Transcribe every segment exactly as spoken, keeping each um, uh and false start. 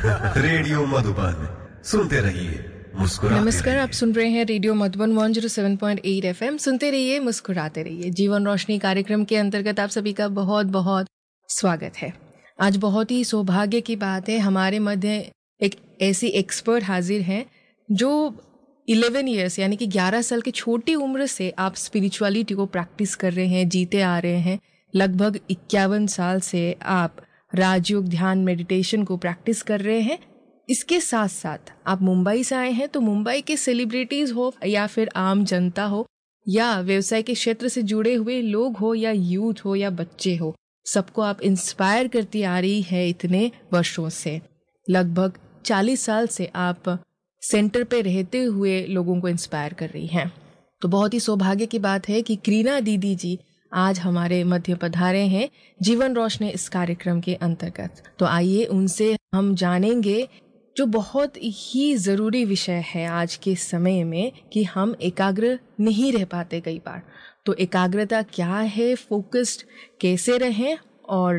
Radio Madhuban, सुनते रहिए मुस्कुराते नमस्कार, आप सुन रहे हैं रेडियो मधुबन एक सौ सात पॉइंट आठ एफएम। सुनते रहिए, मुस्कुराते रहिए। जीवन रोशनी कार्यक्रम के अंतर्गत आप सभी का बहुत बहुत स्वागत है। आज बहुत ही सौभाग्य की बात है, हमारे मध्य एक ऐसी एक्सपर्ट हाजिर हैं जो ग्यारह इयर्स यानी कि ग्यारह साल की छोटी उम्र से आप स्पिरिचुअलिटी को प्रैक्टिस कर रहे हैं, जीते आ रहे हैं। लगभग इक्यावन साल से आप राजयोग, ध्यान, मेडिटेशन को प्रैक्टिस कर रहे हैं। इसके साथ साथ आप मुंबई से आए हैं, तो मुंबई के सेलिब्रिटीज हो या फिर आम जनता हो या व्यवसाय के क्षेत्र से जुड़े हुए लोग हो या यूथ हो या बच्चे हो, सबको आप इंस्पायर करती आ रही है इतने वर्षों से। लगभग चालीस साल से आप सेंटर पे रहते हुए लोगों को इंस्पायर कर रही हैं। तो बहुत ही सौभाग्य की बात है कि करीना दीदी जी आज हमारे मध्य पधारे हैं जीवन रोशनी इस कार्यक्रम के अंतर्गत। तो आइए उनसे हम जानेंगे जो बहुत ही ज़रूरी विषय है आज के समय में कि हम एकाग्र नहीं रह पाते कई बार। तो एकाग्रता क्या है, फोकस्ड कैसे रहें, और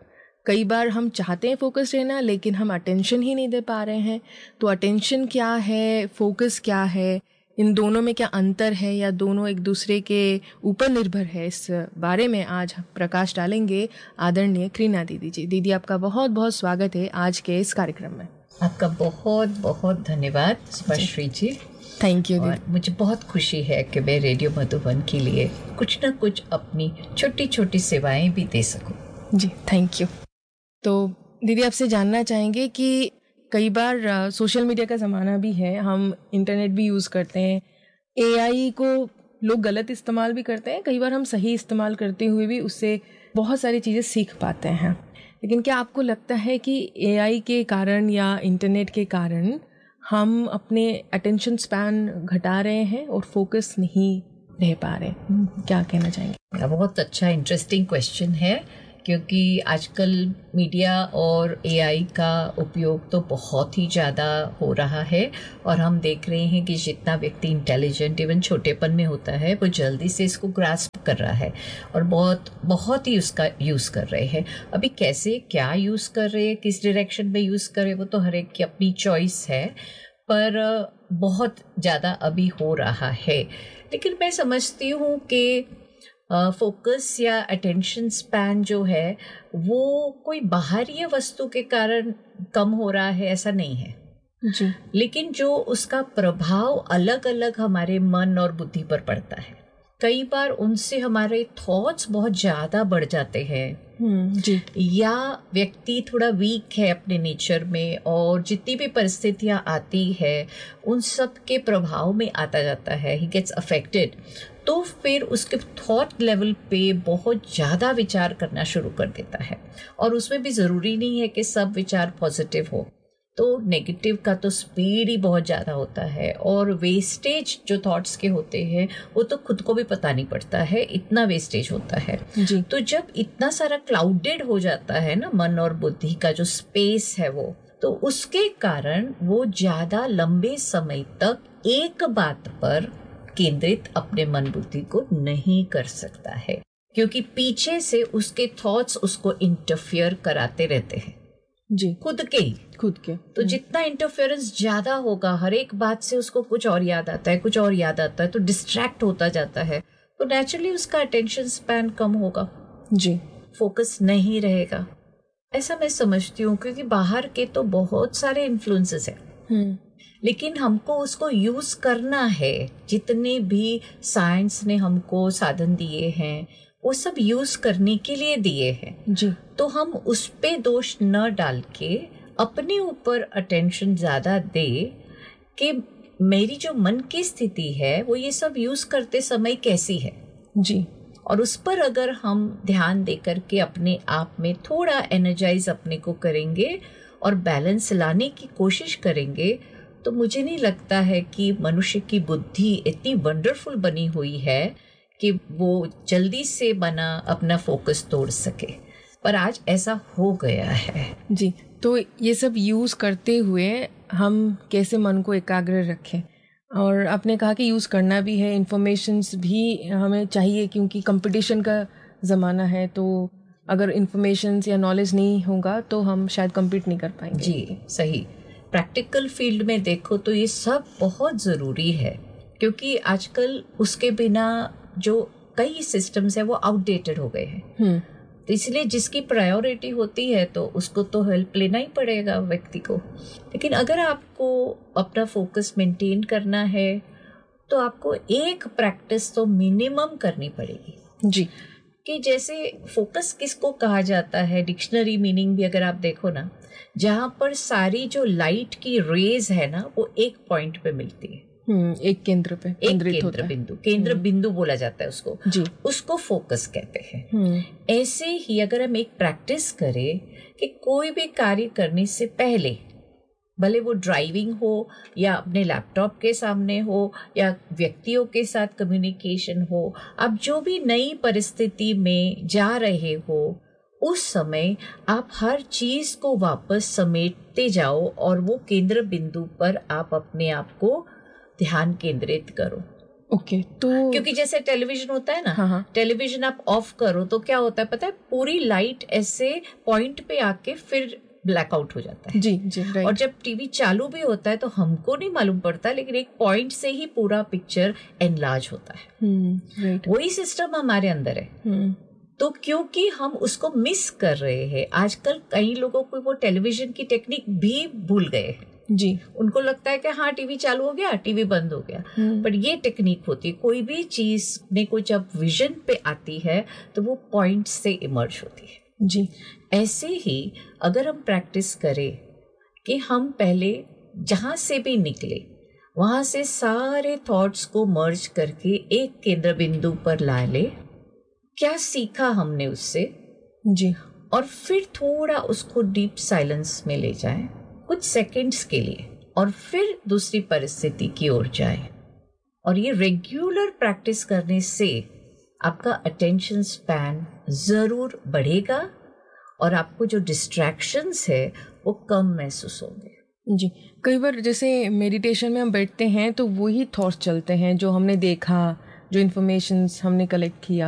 कई बार हम चाहते हैं फोकस रहना लेकिन हम अटेंशन ही नहीं दे पा रहे हैं। तो अटेंशन क्या है, फोकस क्या है, इन दोनों में क्या अंतर है या दोनों एक दूसरे के ऊपर निर्भर है, इस बारे में आज प्रकाश डालेंगे आदरणीय करीना दीदी जी। दीदी, आपका बहुत बहुत स्वागत है आज के इस कार्यक्रम में। आपका बहुत बहुत धन्यवाद स्पर्शी जी। Thank you. और मुझे बहुत खुशी है कि मैं रेडियो मधुबन के लिए कुछ ना कुछ अपनी छोटी छोटी सेवाएं भी दे सकूं। जी, थैंक यू। तो दीदी, आपसे जानना चाहेंगे कि कई बार सोशल मीडिया का ज़माना भी है, हम इंटरनेट भी यूज़ करते हैं, एआई को लोग गलत इस्तेमाल भी करते हैं, कई बार हम सही इस्तेमाल करते हुए भी उससे बहुत सारी चीज़ें सीख पाते हैं। लेकिन क्या आपको लगता है कि एआई के कारण या इंटरनेट के कारण हम अपने अटेंशन स्पैन घटा रहे हैं और फोकस नहीं रह पा रहे? क्या कहना चाहेंगे? बहुत अच्छा इंटरेस्टिंग क्वेश्चन है, क्योंकि आजकल मीडिया और एआई का उपयोग तो बहुत ही ज़्यादा हो रहा है और हम देख रहे हैं कि जितना व्यक्ति इंटेलिजेंट इवन छोटेपन में होता है वो जल्दी से इसको ग्रास्प कर रहा है और बहुत बहुत ही उसका यूज़ कर रहे हैं। अभी कैसे क्या यूज़ कर रहे हैं, किस डायरेक्शन में यूज़ कर रहे हैं, वो तो हर एक की अपनी चॉइस है, पर बहुत ज़्यादा अभी हो रहा है। लेकिन मैं समझती हूँ कि फोकस या अटेंशन स्पैन जो है वो कोई बाहरी वस्तु के कारण कम हो रहा है, ऐसा नहीं है जी। लेकिन जो उसका प्रभाव अलग अलग हमारे मन और बुद्धि पर पड़ता है, कई बार उनसे हमारे थॉट्स बहुत ज़्यादा बढ़ जाते हैं जी। या व्यक्ति थोड़ा वीक है अपने नेचर में और जितनी भी परिस्थितियाँ आती है उन सब के प्रभाव में आता जाता है, ही गेट्स अफेक्टेड। तो फिर उसके थॉट लेवल पे बहुत ज़्यादा विचार करना शुरू कर देता है और उसमें भी ज़रूरी नहीं है कि सब विचार पॉजिटिव हो, तो नेगेटिव का तो स्पीड ही बहुत ज़्यादा होता है और वेस्टेज जो थॉट्स के होते हैं वो तो खुद को भी पता नहीं पड़ता है, इतना वेस्टेज होता है जी। तो जब इतना सारा क्लाउडेड हो जाता है ना मन और बुद्धि का जो स्पेस है वो, तो उसके कारण वो ज़्यादा लंबे समय तक एक बात पर केंद्रित अपने मन बुद्धि को नहीं कर सकता है, क्योंकि पीछे से उसके थॉट्स उसको इंटरफियर कराते रहते हैं जी, खुद के ही खुद के। तो जितना इंटरफेरेंस ज्यादा होगा, हर एक बात से उसको कुछ और याद आता है, कुछ और याद आता है, तो डिस्ट्रैक्ट होता जाता है, तो नेचुरली उसका अटेंशन स्पैन कम होगा जी, फोकस नहीं रहेगा, ऐसा मैं समझती हूँ। क्योंकि बाहर के तो बहुत सारे इन्फ्लुएंसेस हैं लेकिन हमको उसको यूज करना है। जितने भी साइंस ने हमको साधन दिए हैं वो सब यूज करने के लिए दिए हैं जी। तो हम उस पे दोष न डाल के अपने ऊपर अटेंशन ज्यादा दे कि मेरी जो मन की स्थिति है वो ये सब यूज करते समय कैसी है जी, और उस पर अगर हम ध्यान दे करके अपने आप में थोड़ा एनर्जाइज अपने को करेंगे और बैलेंस लाने की कोशिश करेंगे, तो मुझे नहीं लगता है कि मनुष्य की बुद्धि इतनी वंडरफुल बनी हुई है कि वो जल्दी से बना अपना फोकस तोड़ सके, पर आज ऐसा हो गया है। जी, तो ये सब यूज़ करते हुए हम कैसे मन को एकाग्र रखें, और आपने कहा कि यूज़ करना भी है, इन्फॉर्मेशंस भी हमें चाहिए क्योंकि कंपटीशन का ज़माना है, तो अगर इंफॉर्मेशन या नॉलेज नहीं होगा तो हम शायद कम्पीट नहीं कर पाएंगे। जी सही। प्रैक्टिकल फील्ड में देखो तो ये सब बहुत ज़रूरी है, क्योंकि आजकल उसके बिना जो कई सिस्टम्स हैं वो आउटडेटेड हो गए हैं। तो इसलिए जिसकी प्रायोरिटी होती है तो उसको तो हेल्प लेना ही पड़ेगा व्यक्ति को। लेकिन अगर आपको अपना फोकस मेंटेन करना है तो आपको एक प्रैक्टिस तो मिनिमम करनी पड़ेगी। जी। कि जैसे फोकस किसको कहा जाता है, डिक्शनरी मीनिंग भी अगर आप देखो ना, जहाँ पर सारी जो लाइट की रेज है ना वो एक पॉइंट पे मिलती है, हम्म एक केंद्र पे एक केंद्र बिंदु, केंद्र बिंदु बोला जाता है उसको। जी। उसको फोकस कहते हैं। ऐसे ही अगर हम एक प्रैक्टिस करें कि कोई भी कार्य करने से पहले, भले वो ड्राइविंग हो या अपने लैपटॉप के सामने हो या व्यक्तियों के साथ कम्युनिकेशन हो, आप जो भी नई परिस्थिति में जा रहे हो उस समय आप हर चीज को वापस समेटते जाओ और वो केंद्र बिंदु पर आप अपने आप को ध्यान केंद्रित करो। ओके okay, तो क्योंकि जैसे टेलीविजन होता है ना, हाँ हाँ। टेलीविजन आप ऑफ करो तो क्या होता है पता है, पूरी लाइट ऐसे पॉइंट पे आके फिर ब्लैकआउट हो जाता है। जी जी राइट। और जब टीवी चालू भी होता है तो हमको नहीं मालूम पड़ता, लेकिन एक पॉइंट से ही पूरा पिक्चर एनलार्ज होता है। राइट। वही सिस्टम हमारे अंदर है। तो क्योंकि हम उसको मिस कर रहे हैं, आजकल कई लोगों को वो टेलीविजन की टेक्निक भी भूल गए हैं। जी। उनको लगता है कि हाँ टीवी चालू हो गया, टीवी बंद हो गया, पर ये टेक्निक होती है, कोई भी चीज में को जब विजन पे आती है तो वो पॉइंट से इमर्ज होती है। जी। ऐसे ही अगर हम प्रैक्टिस करें कि हम पहले जहां से भी निकले वहां से सारे थॉट्स को मर्ज करके एक केंद्र बिंदु पर ला ले, क्या सीखा हमने उससे, जी, और फिर थोड़ा उसको डीप साइलेंस में ले जाएं कुछ सेकंड्स के लिए और फिर दूसरी परिस्थिति की ओर जाएं। और ये रेगुलर प्रैक्टिस करने से आपका अटेंशन स्पैन जरूर बढ़ेगा और आपको जो डिस्ट्रैक्शंस है वो कम महसूस होंगे। जी। कई बार जैसे मेडिटेशन में हम बैठते हैं तो वही थॉट्स चलते हैं जो हमने देखा, जो इन्फॉर्मेशन हमने कलेक्ट किया,